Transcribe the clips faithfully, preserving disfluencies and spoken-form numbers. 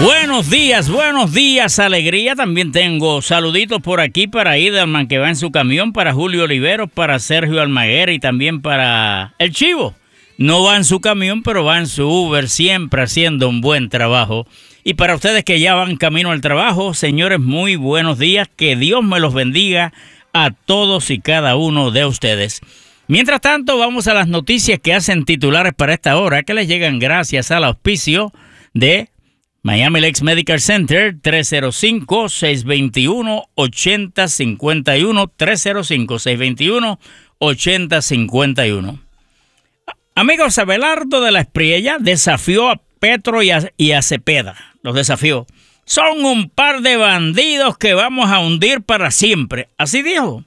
Buenos días, buenos días, alegría. También tengo saluditos por aquí para Idelman, que va en su camión, para Julio Oliveros, para Sergio Almaguer y también para el Chivo. No va en su camión, pero va en su Uber, siempre haciendo un buen trabajo. Y para ustedes que ya van camino al trabajo, señores, muy buenos días. Que Dios me los bendiga a todos y cada uno de ustedes. Mientras tanto, vamos a las noticias que hacen titulares para esta hora, que les llegan gracias al auspicio de Miami Lakes Medical Center, tres cero cinco, seis dos uno, ocho cero cinco uno, tres cero cinco, seis dos uno, ocho cero cinco uno. Amigos, Abelardo de la Espriella desafió a Petro y a, y a Cepeda. Los desafió. Son un par de bandidos que vamos a hundir para siempre. Así dijo.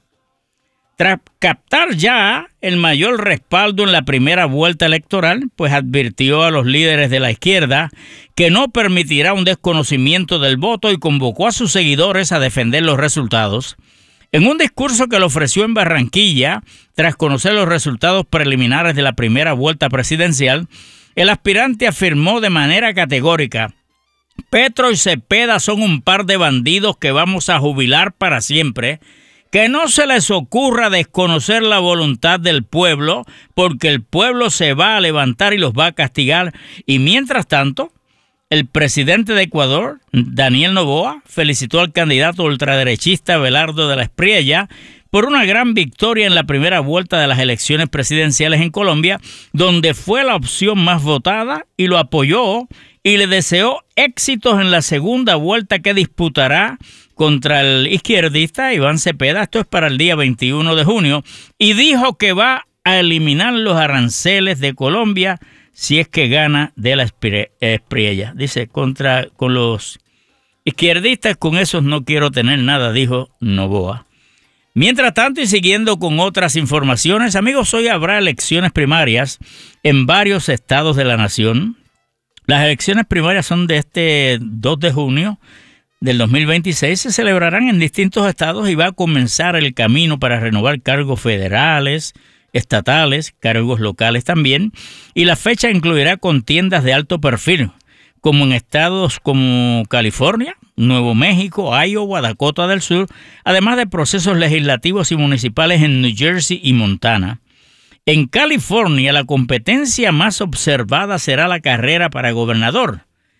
Tras captar ya el mayor respaldo en la primera vuelta electoral, pues advirtió a los líderes de la izquierda que no permitirá un desconocimiento del voto y convocó a sus seguidores a defender los resultados. En un discurso que le ofreció en Barranquilla, tras conocer los resultados preliminares de la primera vuelta presidencial, el aspirante afirmó de manera categórica: Petro y Cepeda son un par de bandidos que vamos a jubilar para siempre. Que no se les ocurra desconocer la voluntad del pueblo, porque el pueblo se va a levantar y los va a castigar. Y mientras tanto, el presidente de Ecuador, Daniel Noboa, felicitó al candidato ultraderechista Abelardo de la Espriella por una gran victoria en la primera vuelta de las elecciones presidenciales en Colombia, donde fue la opción más votada, y lo apoyó y le deseó éxitos en la segunda vuelta que disputará contra el izquierdista Iván Cepeda. Esto es para el día veintiuno de junio. Y dijo que va a eliminar los aranceles de Colombia si es que gana de la Espriella. Dice, contra con los izquierdistas, con esos no quiero tener nada, dijo Noboa. Mientras tanto, y siguiendo con otras informaciones, amigos, hoy habrá elecciones primarias en varios estados de la nación. Las elecciones primarias son de este dos de junio del dos mil veintiséis, se celebrarán en distintos estados y va a comenzar el camino para renovar cargos federales, estatales, cargos locales también, y la fecha incluirá contiendas de alto perfil, como en estados como California, Nuevo México, Iowa, Dakota del Sur, además de procesos legislativos y municipales en New Jersey y Montana. En California, la competencia más observada será la carrera para gobernador.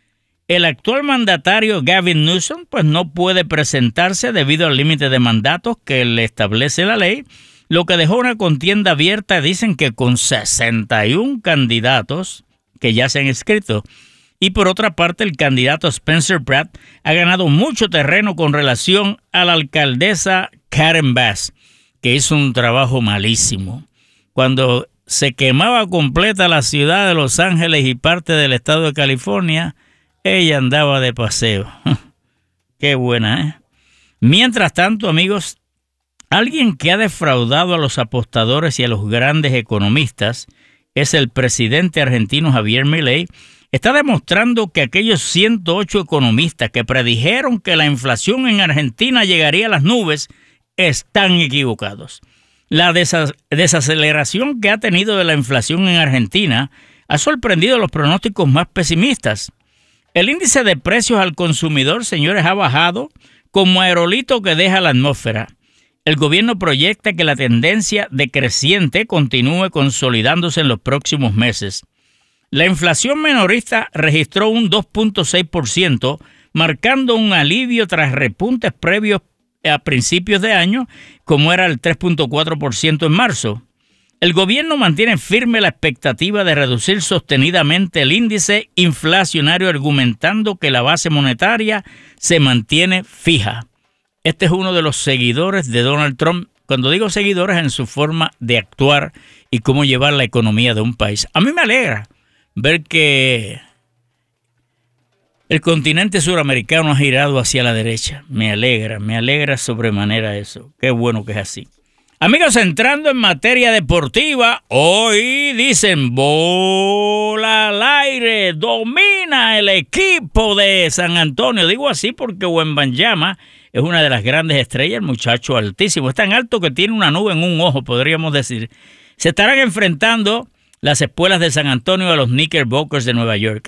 El actual mandatario Gavin Newsom pues no puede presentarse debido al límite de mandatos que le establece la ley, lo que dejó una contienda abierta, dicen que con sesenta y uno candidatos que ya se han inscrito. Y por otra parte, el candidato Spencer Pratt ha ganado mucho terreno con relación a la alcaldesa Karen Bass, que hizo un trabajo malísimo. Cuando se quemaba completa la ciudad de Los Ángeles y parte del estado de California, ella andaba de paseo. Qué buena, ¿eh? Mientras tanto, amigos, alguien que ha defraudado a los apostadores y a los grandes economistas es el presidente argentino Javier Milei. Está demostrando que aquellos ciento ocho economistas que predijeron que la inflación en Argentina llegaría a las nubes están equivocados. La desa- desaceleración que ha tenido de la inflación en Argentina ha sorprendido a los pronósticos más pesimistas. El índice de precios al consumidor, señores, ha bajado como aerolito que deja la atmósfera. El gobierno proyecta que la tendencia decreciente continúe consolidándose en los próximos meses. La inflación minorista registró un dos punto seis por ciento, marcando un alivio tras repuntes previos a principios de año, como era el tres punto cuatro por ciento en marzo. El gobierno mantiene firme la expectativa de reducir sostenidamente el índice inflacionario, argumentando que la base monetaria se mantiene fija. Este es uno de los seguidores de Donald Trump, cuando digo seguidores, en su forma de actuar y cómo llevar la economía de un país. A mí me alegra ver que el continente suramericano ha girado hacia la derecha. Me alegra, me alegra sobremanera eso. Qué bueno que es así. Amigos, entrando en materia deportiva, hoy dicen bola al aire, domina el equipo de San Antonio. Digo así porque Wembanyama es una de las grandes estrellas, el muchacho altísimo, es tan alto que tiene una nube en un ojo, podríamos decir. Se estarán enfrentando las espuelas de San Antonio a los Knickerbockers de Nueva York.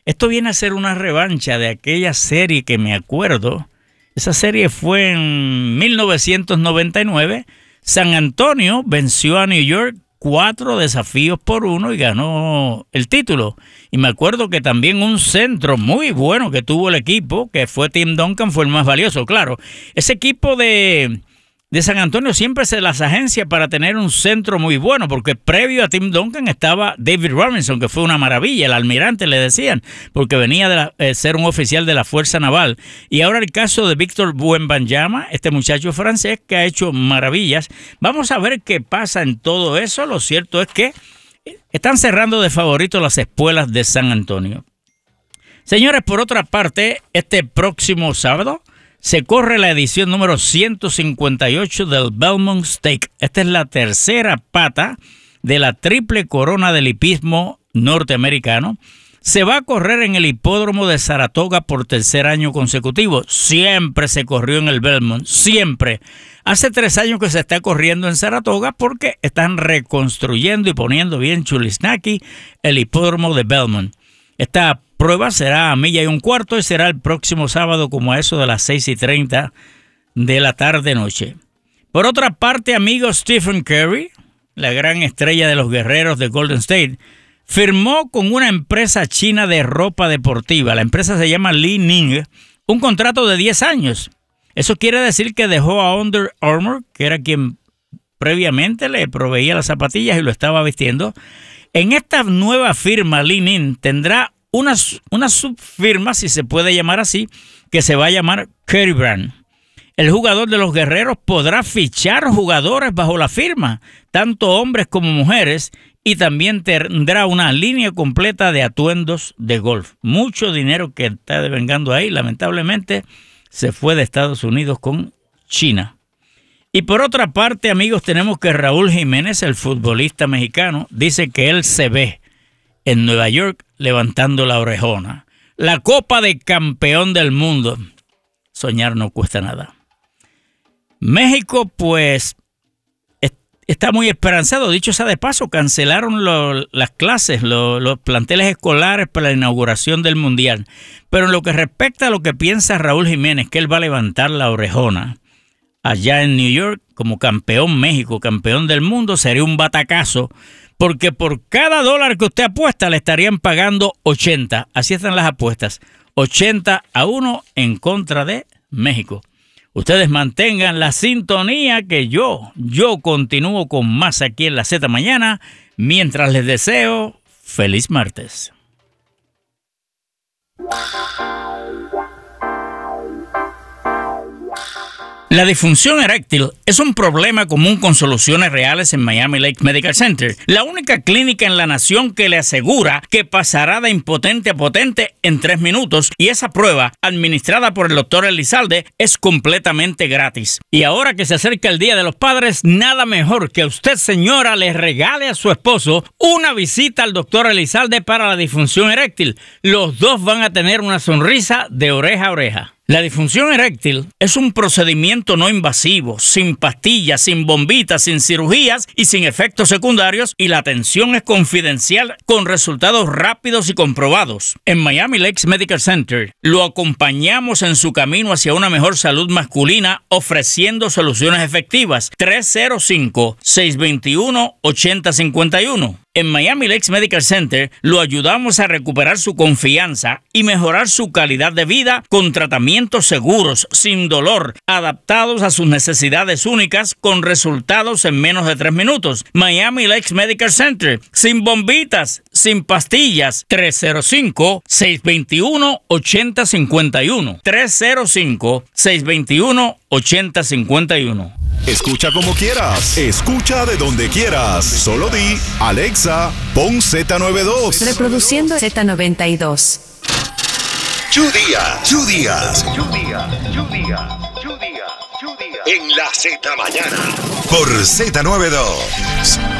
Esto viene a ser una revancha de aquella serie que me acuerdo. Esa serie fue en mil novecientos noventa y nueve. San Antonio venció a New York cuatro desafíos por uno y ganó el título. Y me acuerdo que también un centro muy bueno que tuvo el equipo, que fue Tim Duncan, fue el más valioso. Claro, ese equipo de, de San Antonio siempre se las agencia para tener un centro muy bueno, porque previo a Tim Duncan estaba David Robinson, que fue una maravilla, el almirante le decían, porque venía de la, eh, ser un oficial de la Fuerza Naval. Y ahora el caso de Víctor Wembanyama, este muchacho francés que ha hecho maravillas. Vamos a ver qué pasa en todo eso. Lo cierto es que están cerrando de favorito las espuelas de San Antonio. Señores, por otra parte, este próximo sábado se corre la edición número ciento cincuenta y ocho del Belmont Stake. Esta es la tercera pata de la triple corona del hipismo norteamericano. Se va a correr en el hipódromo de Saratoga por tercer año consecutivo. Siempre se corrió en el Belmont, siempre. Hace tres años que se está corriendo en Saratoga porque están reconstruyendo y poniendo bien chulisnaki el hipódromo de Belmont. Esta prueba será a milla y un cuarto y será el próximo sábado como a eso de las seis y treinta de la tarde-noche. Por otra parte, amigo, Stephen Curry, la gran estrella de los guerreros de Golden State, firmó con una empresa china de ropa deportiva. La empresa se llama Li Ning, un contrato de diez años. Eso quiere decir que dejó a Under Armour, que era quien previamente le proveía las zapatillas y lo estaba vistiendo. En esta nueva firma, Li Ning tendrá una, una subfirma, si se puede llamar así, que se va a llamar Curry Brand. El jugador de los guerreros podrá fichar jugadores bajo la firma, tanto hombres como mujeres, y también tendrá una línea completa de atuendos de golf. Mucho dinero que está devengando ahí, lamentablemente, se fue de Estados Unidos con China. Y por otra parte, amigos, tenemos que Raúl Jiménez, el futbolista mexicano, dice que él se ve en Nueva York levantando la orejona. La Copa de Campeón del Mundo. Soñar no cuesta nada. México, pues, está muy esperanzado. Dicho sea de paso, cancelaron lo, las clases, lo, los planteles escolares para la inauguración del Mundial. Pero en lo que respecta a lo que piensa Raúl Jiménez, que él va a levantar la orejona allá en New York como campeón México, campeón del mundo, sería un batacazo, porque por cada dólar que usted apuesta le estarían pagando ochenta. Así están las apuestas. ochenta a uno en contra de México. Ustedes mantengan la sintonía que yo, yo continúo con más aquí en la Z Mañana, mientras les deseo feliz martes. La disfunción eréctil es un problema común con soluciones reales en Miami Lakes Medical Center, la única clínica en la nación que le asegura que pasará de impotente a potente en tres minutos, y esa prueba, administrada por el doctor Elizalde, es completamente gratis. Y ahora que se acerca el Día de los Padres, nada mejor que usted, señora, le regale a su esposo una visita al doctor Elizalde para la disfunción eréctil. Los dos van a tener una sonrisa de oreja a oreja. La disfunción eréctil es un procedimiento no invasivo, sin pastillas, sin bombitas, sin cirugías y sin efectos secundarios, y la atención es confidencial con resultados rápidos y comprobados. En Miami Lakes Medical Center lo acompañamos en su camino hacia una mejor salud masculina, ofreciendo soluciones efectivas. tres cero cinco, seis dos uno, ocho cero cinco uno. En Miami Lakes Medical Center lo ayudamos a recuperar su confianza y mejorar su calidad de vida con tratamientos seguros, sin dolor, adaptados a sus necesidades únicas, con resultados en menos de tres minutos. Miami Lakes Medical Center, sin bombitas, sin pastillas. tres cero cinco, seis dos uno, ocho cero cinco uno. tres cero cinco, seis dos uno, ocho cero cinco uno. Escucha como quieras, escucha de donde quieras. Solo di, Alexa, pon Z noventa y dos. Reproduciendo Z noventa y dos. Chu Díaz, Chu Díaz, Chu Díaz, Chu Díaz, Chu Díaz, Chu Díaz. En la Z Mañana. Por Z noventa y dos.